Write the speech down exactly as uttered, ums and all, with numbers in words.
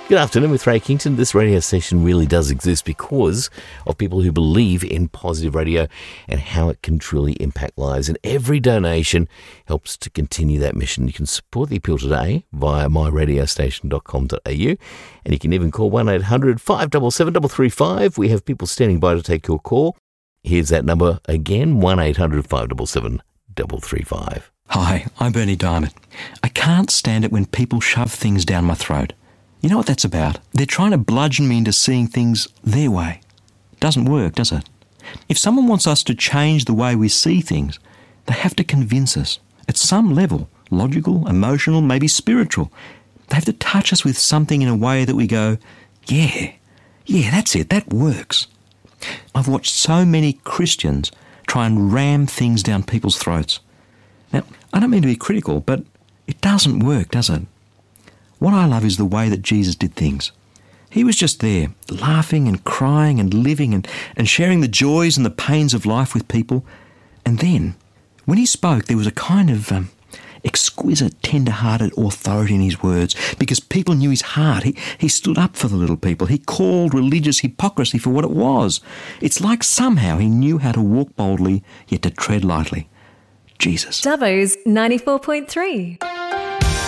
Good afternoon with Ray Kington. This radio station really does exist because of people who believe in positive radio and how it can truly impact lives. And every donation helps to continue that mission. You can support the appeal today via my radio station dot com dot a u, and you can even call one eight hundred five seven seven three three five. We have people standing by to take your call. Here's that number again, one eight hundred five seven seven three three five. Hi, I'm Bernie Diamond. I can't stand it when people shove things down my throat. You know what that's about? They're trying to bludgeon me into seeing things their way. Doesn't work, does it? If someone wants us to change the way we see things, they have to convince us at some level, logical, emotional, maybe spiritual. They have to touch us with something in a way that we go, yeah, yeah, that's it, that works. I've watched so many Christians try and ram things down people's throats. Now, I don't mean to be critical, but it doesn't work, does it? What I love is the way that Jesus did things. He was just there, laughing and crying and living and, and sharing the joys and the pains of life with people. And then, when he spoke, there was a kind of um, exquisite, tender-hearted authority in his words because people knew his heart. He, he stood up for the little people. He called religious hypocrisy for what it was. It's like somehow he knew how to walk boldly, yet to tread lightly. Jesus. Dubbo's ninety-four point three.